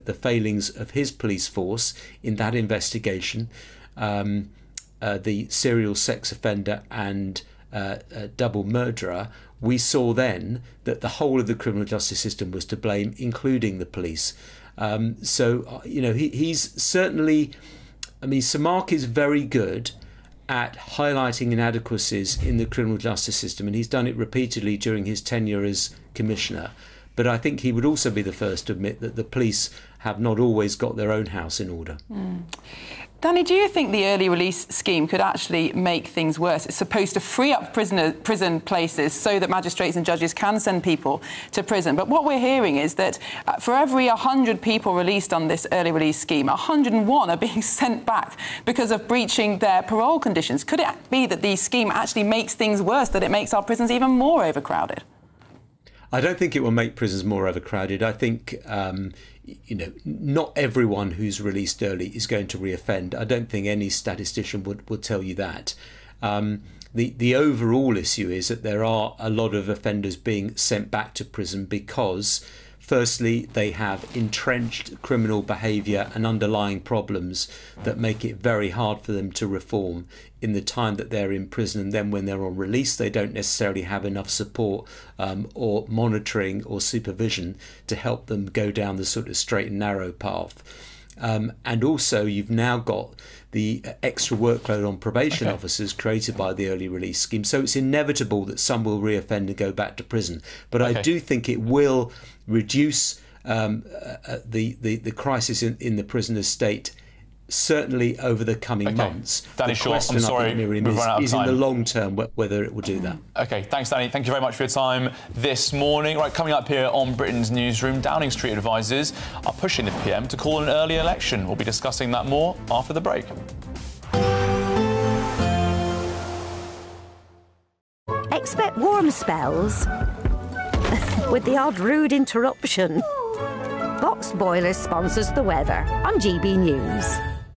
the failings of his police force in that investigation, the serial sex offender and double murderer, we saw then that the whole of the criminal justice system was to blame, including the police. He's certainly, Sir Mark is very good at highlighting inadequacies in the criminal justice system, and he's done it repeatedly during his tenure as Commissioner. But I think he would also be the first to admit that the police have not always got their own house in order. Danny, do you think the early release scheme could actually make things worse? It's supposed to free up prison places so that magistrates and judges can send people to prison. But what we're hearing is that for every 100 people released on this early release scheme, 101 are being sent back because of breaching their parole conditions. Could it be that the scheme actually makes things worse, that it makes our prisons even more overcrowded? I don't think it will make prisons more overcrowded. I think, not everyone who's released early is going to reoffend. I don't think any statistician would tell you that. The overall issue is that there are a lot of offenders being sent back to prison because, firstly, they have entrenched criminal behaviour and underlying problems that make it very hard for them to reform in the time that they're in prison, and then when they're on release they don't necessarily have enough support or monitoring or supervision to help them go down the sort of straight and narrow path. And also you've now got the extra workload on probation officers created by the early release scheme. So it's inevitable that some will reoffend and go back to prison. But I do think it will reduce the crisis in the prisoner's state, certainly over the coming months. Danny Shaw, I'm sorry, Miriam, is in the long term whether it will do that. OK, thanks, Danny. Thank you very much for your time this morning. Right, coming up here on Britain's Newsroom, Downing Street advisors are pushing the PM to call an early election. We'll be discussing that more after the break. Expect warm spells with the odd rude interruption. Box Boilers sponsors the weather on GB News.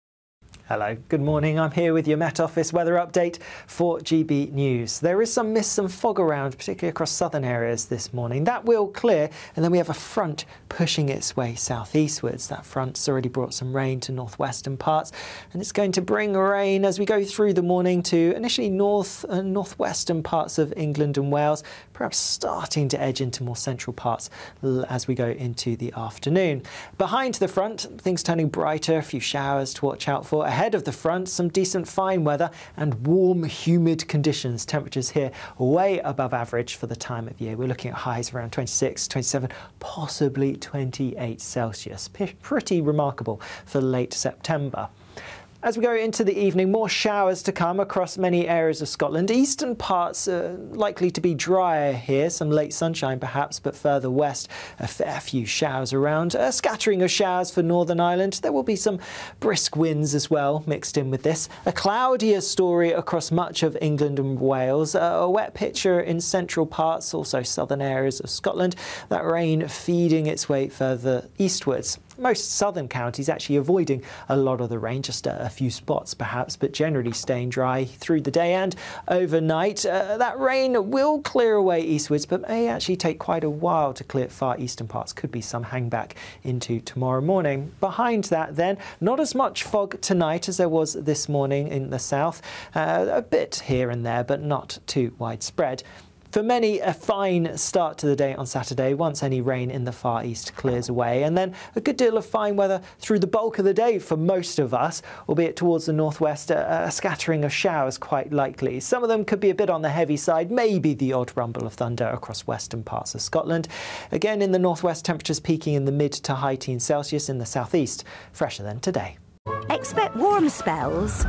Hello, good morning. I'm here with your Met Office weather update for GB News. There is some mist and fog around, particularly across southern areas this morning. That will clear, and then we have a front pushing its way southeastwards. That front's already brought some rain to northwestern parts, and it's going to bring rain as we go through the morning to initially north and northwestern parts of England and Wales, perhaps starting to edge into more central parts as we go into the afternoon. Behind the front, things turning brighter, a few showers to watch out for. Ahead of the front, some decent fine weather and warm, humid conditions. Temperatures here way above average for the time of year. We're looking at highs around 26, 27, possibly 28 Celsius. Pretty remarkable for late September. As we go into the evening, more showers to come across many areas of Scotland. Eastern parts are likely to be drier here, some late sunshine perhaps, but further west a fair few showers around. A scattering of showers for Northern Ireland. There will be some brisk winds as well mixed in with this. A cloudier story across much of England and Wales. A wet picture in central parts, also southern areas of Scotland. That rain feeding its way further eastwards. Most southern counties actually avoiding a lot of the rain, just a few spots perhaps, but generally staying dry through the day and overnight. That rain will clear away eastwards, but may actually take quite a while to clear far eastern parts. Could be some hangback into tomorrow morning. Behind that then, not as much fog tonight as there was this morning in the south. A bit here and there, but not too widespread. For many, a fine start to the day on Saturday once any rain in the far east clears away, and then a good deal of fine weather through the bulk of the day for most of us, albeit towards the northwest a scattering of showers quite likely. Some of them could be a bit on the heavy side, maybe the odd rumble of thunder across western parts of Scotland. Again in the northwest, temperatures peaking in the mid to high teens Celsius. In the southeast, fresher than today. Expect warm spells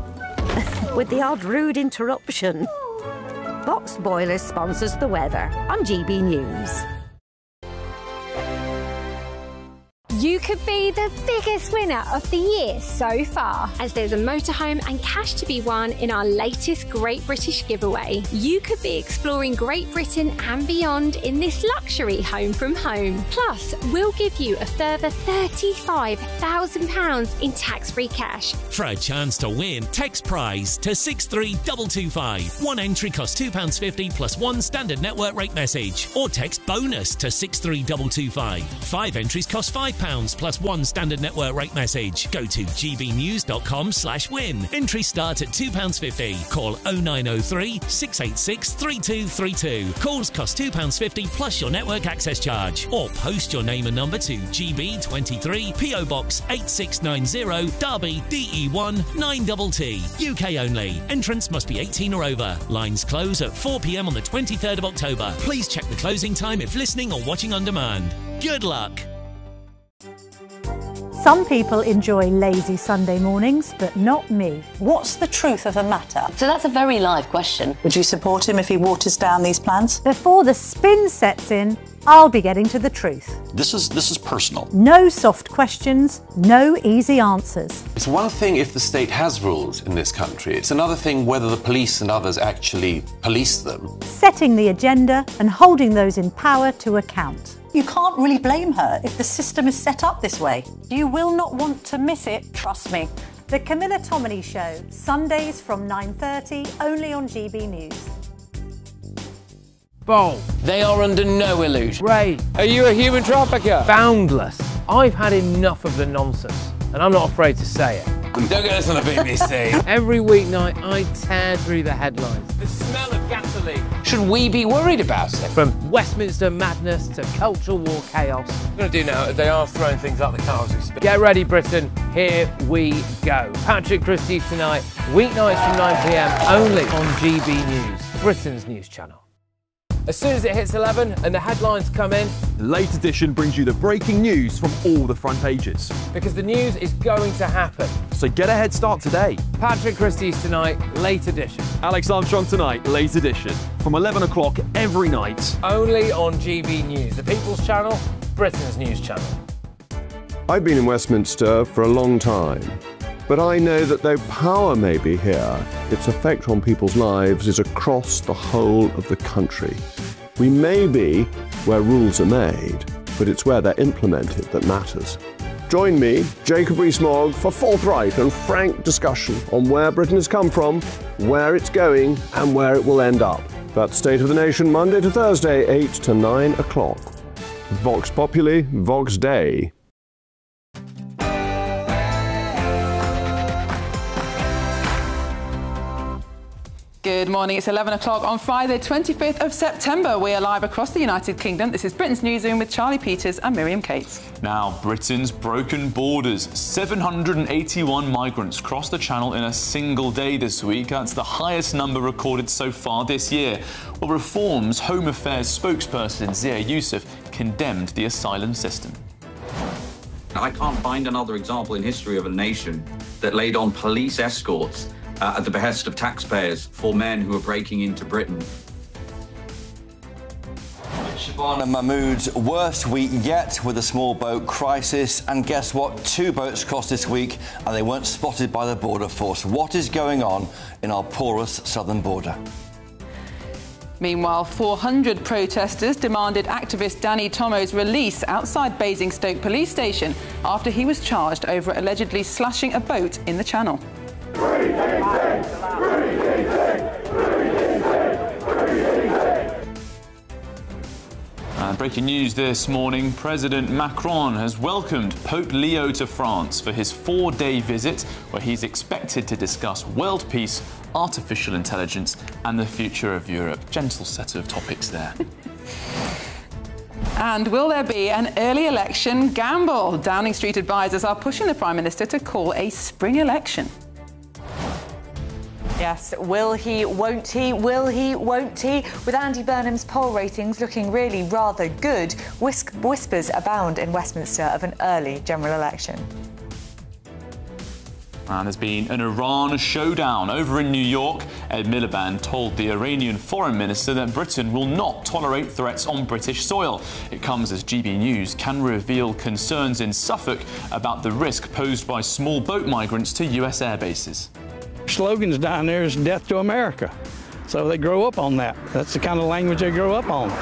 with the odd rude interruption. Box Boilers sponsors the weather on GB News. You could be the biggest winner of the year so far, as there's a motorhome and cash to be won in our latest Great British giveaway. You could be exploring Great Britain and beyond in this luxury home from home. Plus, we'll give you a further £35,000 in tax-free cash. For a chance to win, text prize to 63225. One entry costs £2.50 plus one standard network rate message. Or text bonus to 63225. 5 entries cost £5. £2 plus 1 standard network rate message. Go to gbnews.com/win. Entries start at £2.50. Call 0903 686 3232. Calls cost £2.50 plus your network access charge. Or post your name and number to GB23 PO Box 8690 Derby DE1 9TT. UK only. Entrance must be 18 or over. Lines close at 4 p.m. on the 23rd of October. Please check the closing time if listening or watching on demand. Good luck. Some people enjoy lazy Sunday mornings, but not me. What's the truth of the matter? So that's a very live question. Would you support him if he waters down these plans? Before the spin sets in, I'll be getting to the truth. This is personal. No soft questions, no easy answers. It's one thing if the state has rules in this country. It's another thing whether the police and others actually police them. Setting the agenda and holding those in power to account. You can't really blame her if the system is set up this way. You will not want to miss it, trust me. The Camilla Tominey Show, Sundays from 9:30, only on GB News. Bold. They are under no illusion. Ray. Are you a human trafficker? Boundless. I've had enough of the nonsense, and I'm not afraid to say it. Don't get us on the BBC. Every weeknight, I tear through the headlines. The smell of gasoline. Should we be worried about it? From Westminster madness to cultural war chaos. What I'm going to do now, they are throwing things out the car as we speak. Get ready, Britain. Here we go. Patrick Christys tonight, weeknights from 9 p.m, only on GB News, Britain's news channel. As soon as it hits 11 and the headlines come in, Late Edition brings you the breaking news from all the front pages. Because the news is going to happen. So get a head start today. Patrick Christys tonight, Late Edition. Alex Armstrong tonight, Late Edition. From 11 o'clock every night. Only on GB News, the People's Channel, Britain's news channel. I've been in Westminster for a long time. But I know that though power may be here, its effect on people's lives is across the whole of the country. We may be where rules are made, but it's where they're implemented that matters. Join me, Jacob Rees-Mogg, for forthright and frank discussion on where Britain has come from, where it's going, and where it will end up. That's State of the Nation, Monday to Thursday, 8 to 9 o'clock. Vox Populi, Vox Dei. Good morning, it's 11 o'clock on Friday, 25th of September. We are live across the United Kingdom. This is Britain's Newsroom with Charlie Peters and Miriam Cates. Now, Britain's broken borders. 781 migrants crossed the Channel in a single day this week. That's the highest number recorded so far this year. Well, Reform's Home Affairs spokesperson Zia Youssef condemned the asylum system. I can't find another example in history of a nation that laid on police escorts at the behest of taxpayers for men who are breaking into Britain. Shabana Mahmood's worst week yet with a small boat crisis. And guess what? 2 boats crossed this week and they weren't spotted by the border force. What is going on in our porous southern border? Meanwhile, 400 protesters demanded activist Danny Tomo's release outside Basingstoke police station after he was charged over allegedly slashing a boat in the Channel. Breaking news this morning, President Macron has welcomed Pope Leo to France for his 4-day visit, where he's expected to discuss world peace, artificial intelligence and the future of Europe. Gentle set of topics there. And will there be an early election gamble? Downing Street advisers are pushing the Prime Minister to call a spring election. Yes, will he, won't he, will he, won't he? With Andy Burnham's poll ratings looking really rather good, whispers abound in Westminster of an early general election. And there's been an Iran showdown over in New York. Ed Miliband told the Iranian foreign minister that Britain will not tolerate threats on British soil. It comes as GB News can reveal concerns in Suffolk about the risk posed by small boat migrants to US air bases. Slogans down there is death to America. So they grow up on that. That's the kind of language they grow up on.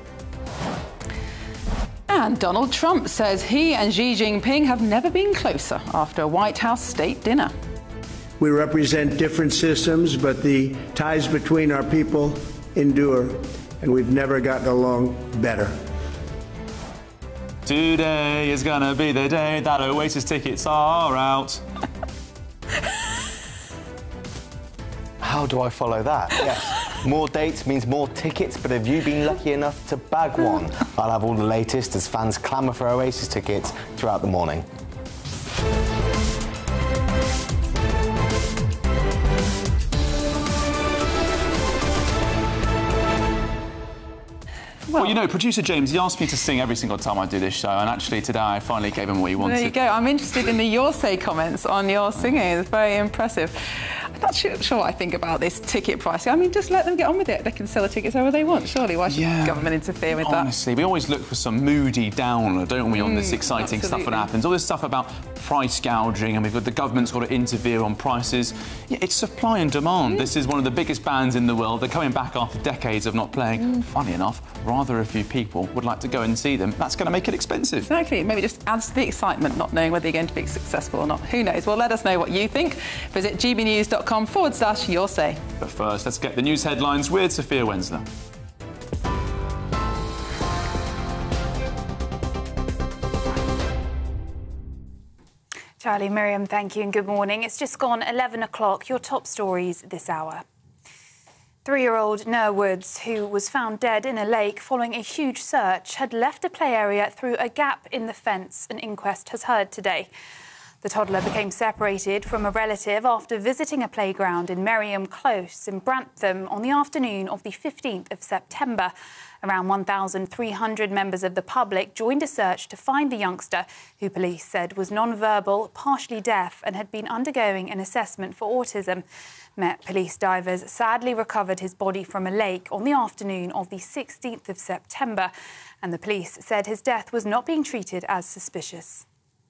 And Donald Trump says he and Xi Jinping have never been closer after a White House state dinner. We represent different systems, but the ties between our people endure, and we've never gotten along better. Today is gonna be the day that Oasis tickets are out. How do I follow that? Yes, more dates means more tickets, but have you been lucky enough to bag one? I'll have all the latest as fans clamour for Oasis tickets throughout the morning. Well, you know, producer James, he asked me to sing every single time I do this show, and actually today I finally gave him what he wanted. There you go. I'm interested in the Your Say comments on your singing. It's very impressive. I'm not sure what I think about this ticket pricing. I mean, just let them get on with it. They can sell the tickets however they want, surely. Why should the government interfere with that? Honestly, we always look for some moody downer, don't we, on this exciting stuff that happens. All this stuff about price gouging, and we've got the government's got to interfere on prices. Yeah, it's supply and demand. This is one of the biggest bands in the world. They're coming back after decades of not playing. Funny enough, rather a few people would like to go and see them. That's going to make it expensive. Exactly. Maybe just adds to the excitement, not knowing whether you're going to be successful or not. Who knows? Well, let us know what you think. Visit gbnews.com/your say. But first, let's get the news headlines with Sophia Wensler. Charlie, Miriam, thank you and good morning. It's just gone 11 o'clock. Your top stories this hour. 3-year-old Noah Woods, who was found dead in a lake following a huge search, had left a play area through a gap in the fence, an inquest has heard today. The toddler became separated from a relative after visiting a playground in Merriam Close in Brantham on the afternoon of the 15th of September. Around 1,300 members of the public joined a search to find the youngster, who police said was non-verbal, partially deaf and had been undergoing an assessment for autism. Met Police divers sadly recovered his body from a lake on the afternoon of the 16th of September, and the police said his death was not being treated as suspicious.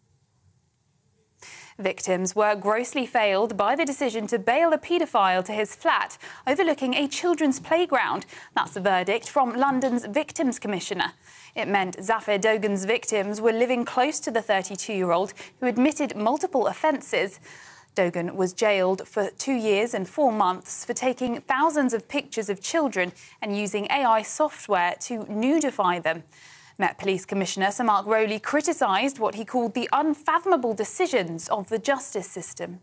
Victims were grossly failed by the decision to bail a paedophile to his flat overlooking a children's playground. That's the verdict from London's Victims Commissioner. It meant Zafir Dogan's victims were living close to the 32-year-old who admitted multiple offences. Dogan was jailed for 2 years and 4 months for taking thousands of pictures of children and using AI software to nudify them. Met Police Commissioner Sir Mark Rowley criticised what he called the unfathomable decisions of the justice system.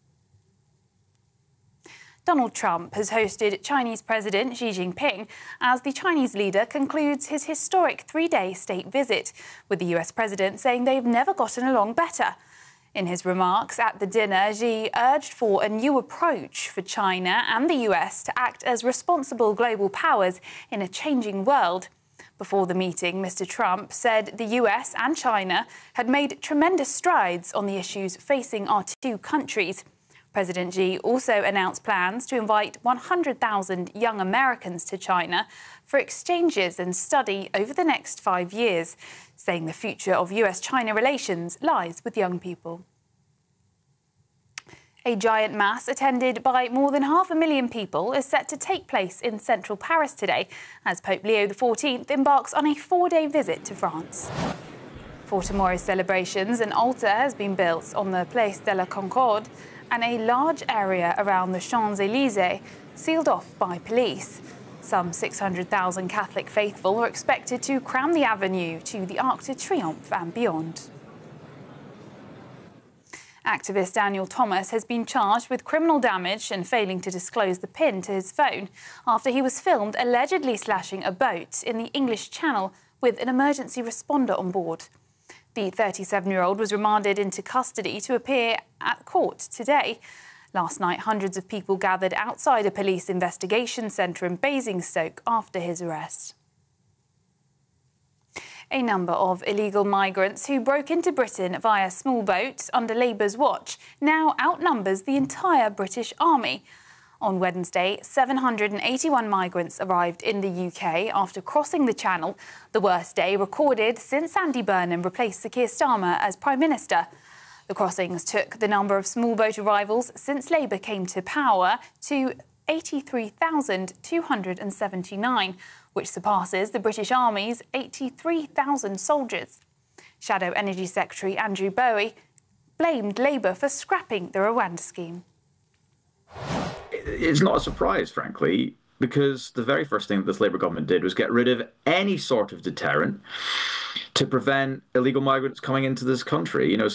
Donald Trump has hosted Chinese President Xi Jinping as the Chinese leader concludes his historic 3-day state visit, with the US president saying they've never gotten along better. In his remarks at the dinner, Xi urged for a new approach for China and the US to act as responsible global powers in a changing world. Before the meeting, Mr. Trump said the US and China had made tremendous strides on the issues facing our two countries. President Xi also announced plans to invite 100,000 young Americans to China for exchanges and study over the next 5 years, saying the future of US-China relations lies with young people. A giant mass attended by more than 500,000 people is set to take place in central Paris today as Pope Leo XIV embarks on a 4-day visit to France. For tomorrow's celebrations, an altar has been built on the Place de la Concorde and a large area around the Champs-Élysées sealed off by police. Some 600,000 Catholic faithful are expected to cram the avenue to the Arc de Triomphe and beyond. Activist Daniel Thomas has been charged with criminal damage and failing to disclose the PIN to his phone after he was filmed allegedly slashing a boat in the English Channel with an emergency responder on board. The 37-year-old was remanded into custody to appear at court today. Last night, hundreds of people gathered outside a police investigation centre in Basingstoke after his arrest. A number of illegal migrants who broke into Britain via small boats under Labour's watch now outnumbers the entire British Army. On Wednesday, 781 migrants arrived in the UK after crossing the Channel, the worst day recorded since Andy Burnham replaced Sir Keir Starmer as Prime Minister. The crossings took the number of small boat arrivals since Labour came to power to 83,279, which surpasses the British Army's 83,000 soldiers. Shadow Energy Secretary Andrew Bowie blamed Labour for scrapping the Rwanda scheme. It's not a surprise, frankly. because the very first thing that this Labour government did was get rid of any sort of deterrent to prevent illegal migrants coming into this country. You know,